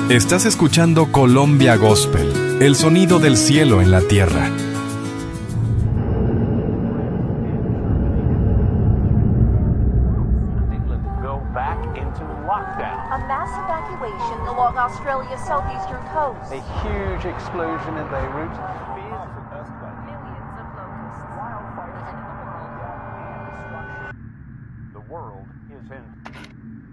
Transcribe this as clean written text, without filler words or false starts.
Estás escuchando Colombia Gospel, el sonido del cielo en la tierra. A mass evacuation along Australia's southeastern coast. A huge explosion in Beirut. Millions of locusts. The world is in